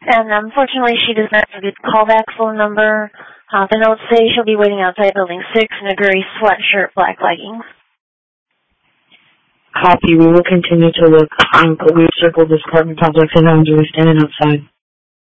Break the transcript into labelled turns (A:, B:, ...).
A: And unfortunately, she does not have a good callback phone number. The notes say she'll be waiting outside Building 6 in a gray sweatshirt, black leggings.
B: Copy. We will continue to look. We've circled this apartment complex and now we're standing outside.